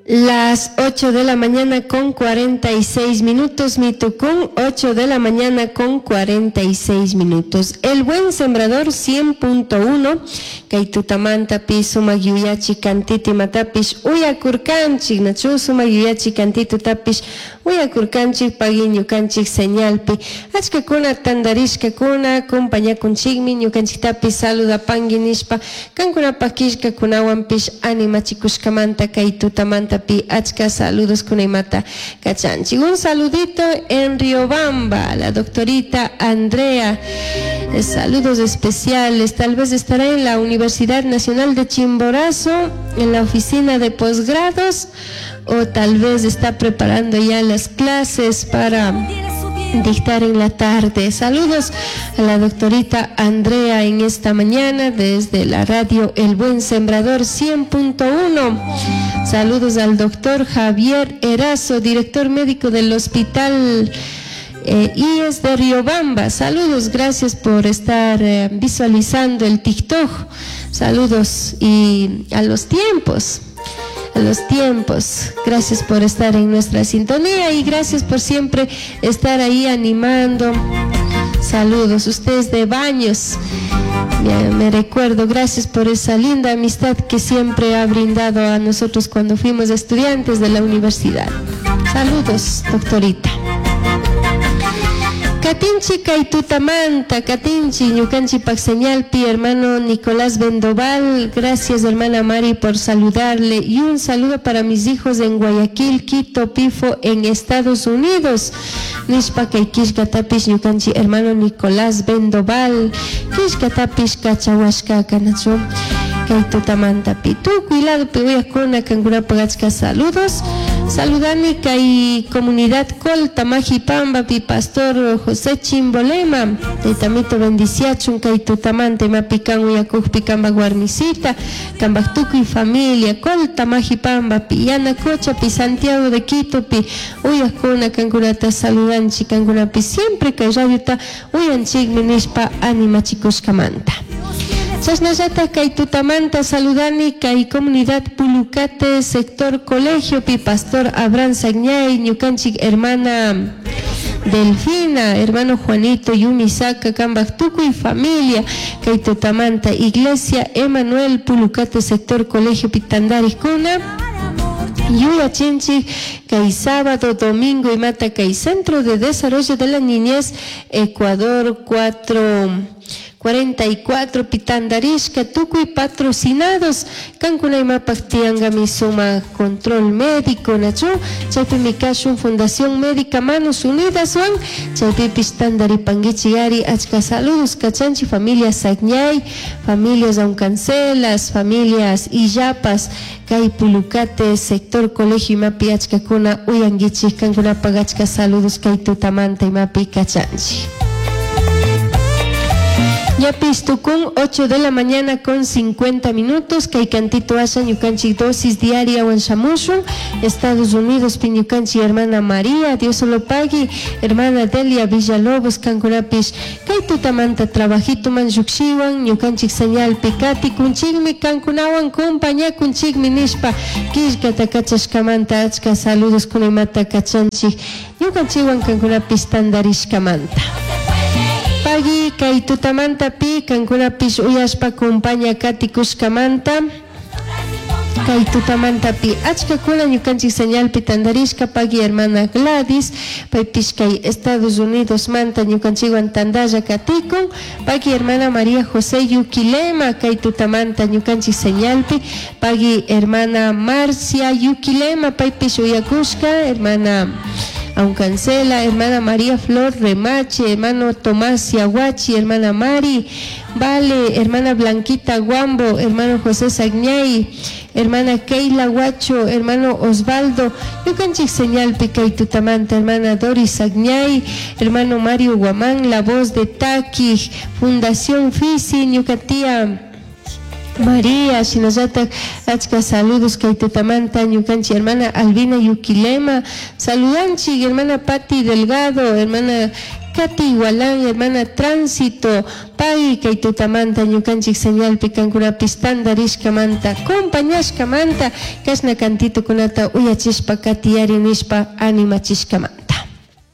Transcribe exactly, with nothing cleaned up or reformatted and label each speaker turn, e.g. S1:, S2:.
S1: Las ocho de la mañana con cuarenta y seis minutos, Mitucún, ocho de la mañana con cuarenta y seis minutos. El Buen Sembrador cien punto uno, Kaitutamanta Sumak Yuyachi Cantiti Matapish, Uyakurkanchik, Nachu Sumak Yuyachi Cantito Tapish, Uyakurkanchik, Paguin Yukanchik Señalpi, Achka Kuna Tandarishka Kuna, Compañía Kunchigmi, Yukanchik Tapis, Saluda Panginishpa, Kankuna Pakishka Kunawanpish, Anima Chikushkamanta, Kaitutamanta. Achka, saludos Kunaimata Cachanchi. Un saludito en Riobamba, la doctorita Andrea. Saludos especiales. Tal vez estará en la Universidad Nacional de Chimborazo, en la oficina de posgrados, o tal vez está preparando ya las clases para dictar en la tarde. Saludos a la doctorita Andrea en esta mañana desde la radio El Buen Sembrador cien punto uno. Saludos al doctor Javier Erazo, director médico del hospital eh, I E S de Riobamba. Saludos, gracias por estar eh, visualizando el TikTok. Saludos y a los tiempos. A los tiempos, gracias por estar en nuestra sintonía y gracias por siempre estar ahí animando. Saludos, ustedes de Baños, me, me recuerdo, gracias por esa linda amistad que siempre ha brindado a nosotros cuando fuimos estudiantes de la universidad. Saludos, doctorita. Katinchi Kaitutamanta, Katinchi Ñucanchi Paxeñalpi, hermano Nicolás Vendoval, gracias hermana Mari por saludarle y un saludo para mis hijos en Guayaquil, Quito, Pifo, en Estados Unidos. Nishpa Kaikishka Tapish Ñucanchi, hermano Nicolás Vendoval, Kishka Tapish Kachahuashka Kanacho, Kaitutamanta Pitu, cuidado Piuyakuna Kangura Pagachka, saludos. Saludani Kai Comunidad Colta Majipamba Pi Pastor José Chimbolema de Tamito Bendiciachun Kai Tutamante Mapican Uyacuj Picamba Guarnicita Cambactuco y familia Colta Majipamba Pi Yana Cocha Pi Santiago de Quito Pi Uyacuna Cangurata Saludanchi Cangurapi siempre que Rayuta Uyanchig Minishpa Anima Chicoscamanta. Chasnayata Kaitutamanta Saludani Kai Comunidad Pulucate Sector Colegio Pi Pastor Abraham Sagñay Ñucanchik hermana Delfina, hermano Juanito Yumisaka Cambactuco y familia Kaitutamanta Iglesia Emanuel Pulucate Sector Colegio Pitandari Cuna Yuya Chinchi, Kai sábado, domingo y mata Kai Centro de Desarrollo de la Niñez Ecuador cuatro cuarenta y cuatro Pitandarishka Tucuy patrocinados Cancunay Mapactianga Misuma Control Médico Nacho Chaypi Mikashun Fundación Médica Manos Unidas Juan Chaypi Pistandari Pangichigari Achka saludos Cachanchi familias Sagñay familias Auncancelas familias Iyapas Kai Pulucate Sector Colegio Mapi Achka Kuna Uyangichi Cancuna Pagachka saludos Kai Tutamanta y Mapi Cachanchi. Yapistucún, ocho de la mañana con cincuenta minutos, Kaikantito Asa, Ñucanchi, dosis diaria o en Shamushun, Estados Unidos, Piñucanchi, hermana María, Dios solo pague, hermana Delia, Villalobos, Cancurapish, Kaitutamanta, Trabajito Manjuxiwan, Ñucanchi, Señal, Picati, Kunchigmi, Cancunawan, Compañía, Kunchigmi, Nishpa, Kishkata, Kachashkamanta, Achka, saludos, Kunemata, Kachanchi, Ñucanchiwan, Cancurapish, Tandarishkamanta. Pagi Kaitutamanta Pi Cancuna Pish Uyashpa compañía Katikushkamanta Kaitutamanta Pi Achka Kula Ñucanchi Señal Pitandarishka Pagi hermana Gladys Pai Pishkay Estados Unidos Manta Ñucanchiwan Tandaya Katikun Pagi hermana María José Yukilema Kaitutamanta Ñucanchi Señal Pi Pagi hermana Marcia Yukilema Pai Pish Uyakushka hermana Auncancela, hermana María Flor Remache, hermano Tomás Yaguachi, hermana Mari, Vale, hermana Blanquita Guambo, hermano José Sagñay, hermana Keila Guacho, hermano Osvaldo, Yucanchic Señal Picaitutamanta, hermana Doris Sagñay, hermano Mario Guamán, la voz de Taqui, Fundación Fisi, Ñucatía María, Shinazata, Achka, saludos, Kaitutamanta, Ñucanchi, hermana Albina Yukilema, saludanchi, hermana Patti Delgado, hermana Kati Igualán, hermana Tránsito, Pai kay tutamanta ñukanchik señalpi kankunapis tandarishkamanta, compañashkamanta, kashna cantito kunata uyachishpa katiyari nishpa animachishkamanta.